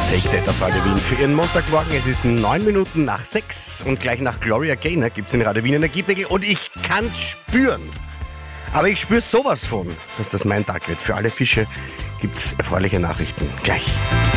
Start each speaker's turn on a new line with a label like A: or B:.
A: Take That auf Radio Wien für Ihren Montagmorgen. Es ist 9 Minuten nach 6 und gleich nach Gloria Gaynor gibt es in Radio Wien Energiepegel und ich kann's spüren. Aber ich spüre sowas von, dass das mein Tag wird. Für alle Fische gibt's erfreuliche Nachrichten. Gleich.